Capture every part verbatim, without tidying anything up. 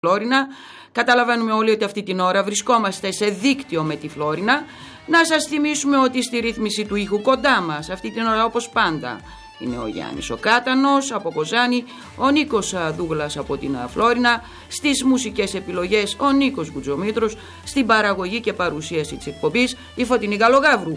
Φλόρινα. Καταλαβαίνουμε όλοι ότι αυτή την ώρα βρισκόμαστε σε δίκτυο με τη Φλόρινα. Να σας θυμίσουμε ότι στη ρύθμιση του ήχου κοντά μας αυτή την ώρα, όπως πάντα, είναι ο Γιάννης ο Κάτανος από Κοζάνη, ο Νίκος Δούγλας από την Φλόρινα, στις μουσικές επιλογές ο Νίκος Μπουτζομήτρος, στην παραγωγή και παρουσίαση της εκπομπής η Φωτεινή Καλογάβρου.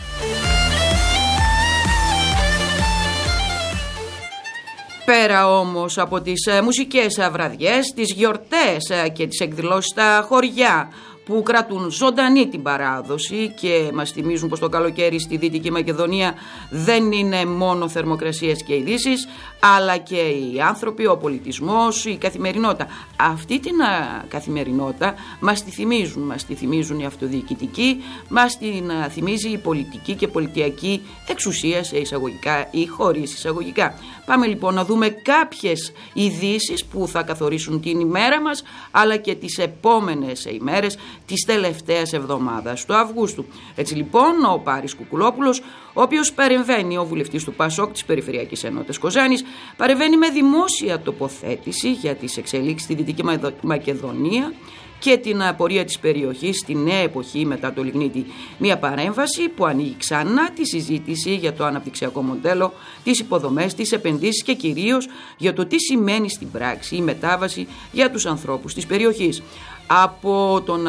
Πέρα όμως από τις μουσικές βραδιές, τις γιορτές και τις εκδηλώσεις στα χωριά που κρατούν ζωντανή την παράδοση και μας θυμίζουν πως το καλοκαίρι στη Δυτική Μακεδονία δεν είναι μόνο θερμοκρασίες και ειδήσεις, αλλά και οι άνθρωποι, ο πολιτισμός, η καθημερινότητα. Αυτή την α, καθημερινότητα μας τη θυμίζουν, μας τη θυμίζουν οι αυτοδιοικητικοί, μας την α, θυμίζει η πολιτική και πολιτιακή εξουσία σε εισαγωγικά ή χωρίς εισαγωγικά. Πάμε λοιπόν να δούμε κάποιες ειδήσεις που θα καθορίσουν την ημέρα μας, αλλά και τις επόμενες ημέρες της τελευταίας εβδομάδας του Αυγούστου. Έτσι λοιπόν ο Πάρης Κουκουλόπουλος, ο οποίος παρεμβαίνει, ο βουλευτής του ΠΑΣΟΚ της Περιφερειακής Ενότητας Κοζάνης, παρεμβαίνει με δημόσια τοποθέτηση για τις εξελίξεις στη Δυτική Μακεδονία και την πορεία της περιοχής στη νέα εποχή μετά το Λιγνίτη. Μια παρέμβαση που ανοίγει ξανά τη συζήτηση για το αναπτυξιακό μοντέλο, τις υποδομές, τις επενδύσεις και κυρίως για το τι σημαίνει στην πράξη η μετάβαση για τους ανθρώπους της περιοχής. Από τον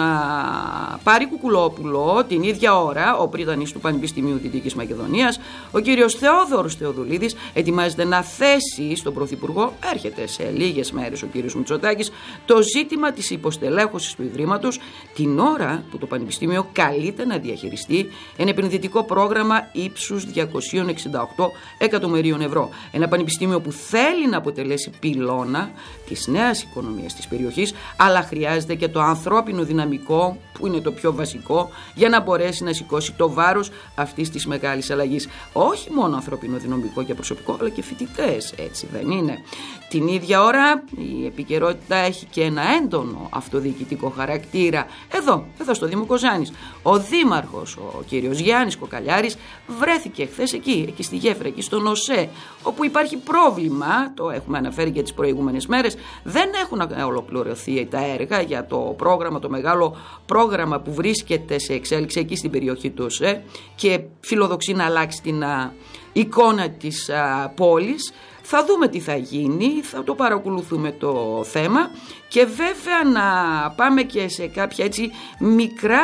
α, Πάρη Κουκουλόπουλο την ίδια ώρα, ο πρίτανης του Πανεπιστημίου Δυτικής Μακεδονίας, ο κύριος Θεόδωρος Θεοδουλίδης, ετοιμάζεται να θέσει στον Πρωθυπουργό, έρχεται σε λίγες μέρες ο κύριος Μητσοτάκης, το ζήτημα της υποστελέχωσης του Ιδρύματος, την ώρα που το Πανεπιστήμιο καλείται να διαχειριστεί ένα επενδυτικό πρόγραμμα ύψους διακόσια εξήντα οκτώ εκατομμυρίων ευρώ. Ένα πανεπιστήμιο που θέλει να αποτελέσει πυλώνα της νέας οικονομίας της περιοχής, αλλά χρειάζεται και το ανθρώπινο δυναμικό, που είναι το πιο βασικό, για να μπορέσει να σηκώσει το βάρος αυτής της μεγάλης αλλαγής. Όχι μόνο ανθρώπινο δυναμικό και προσωπικό, αλλά και φοιτητές, έτσι δεν είναι? Την ίδια ώρα η επικαιρότητα έχει και ένα έντονο αυτοδιοικητικό χαρακτήρα. Εδώ, εδώ στο Δήμο Κοζάνης, ο δήμαρχος, ο κύριος Γιάννης Κοκαλιάρης, βρέθηκε χθες εκεί, εκεί στη Γέφυρα, εκεί στον ΟΣΕ, όπου υπάρχει πρόβλημα, το έχουμε αναφέρει και τις προηγούμενες μέρες, δεν έχουν ολοκληρωθεί τα έργα για το πρόγραμμα, το μεγάλο πρόγραμμα που βρίσκεται σε εξέλιξη εκεί στην περιοχή του ΟΣΕ και φιλοδοξεί να αλλάξει την α, εικόνα της α, πόλης. Θα δούμε τι θα γίνει, θα το παρακολουθούμε το θέμα και βέβαια να πάμε και σε κάποια έτσι μικρά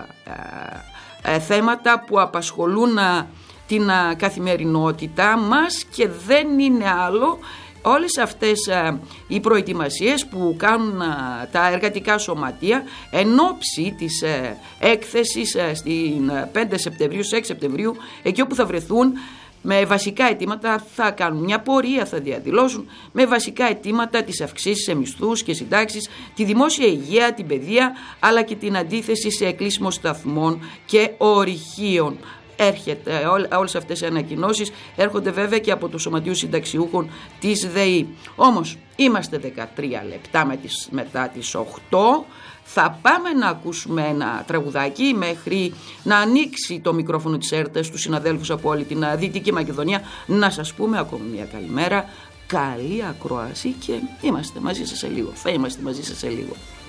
α, α, θέματα που απασχολούν α, την α, καθημερινότητά μας και δεν είναι άλλο όλες αυτές α, οι προετοιμασίες που κάνουν α, τα εργατικά σωματεία εν ώψη της α, έκθεσης α, στην πέντε Σεπτεμβρίου, έξι Σεπτεμβρίου, εκεί όπου θα βρεθούν με βασικά αιτήματα, θα κάνουν μια πορεία, θα διαδηλώσουν με βασικά αιτήματα τις αυξήσεις σε μισθούς και συντάξεις, τη δημόσια υγεία, την παιδεία, αλλά και την αντίθεση σε κλείσιμο σταθμών και ορυχείων. Έρχεται, όλες αυτές οι ανακοινώσεις έρχονται βέβαια και από το Σωματείο Συνταξιούχων της ΔΕΗ. Όμως είμαστε δεκατρία λεπτά μετά τις οκτώ. Θα πάμε να ακούσουμε ένα τραγουδάκι μέχρι να ανοίξει το μικρόφωνο της ΕΡΤ στους συναδέλφους από όλη την Δυτική Μακεδονία. Να σας πούμε ακόμη μια καλημέρα, καλή ακρόαση και είμαστε μαζί σας σε λίγο. Θα είμαστε μαζί σας σε λίγο.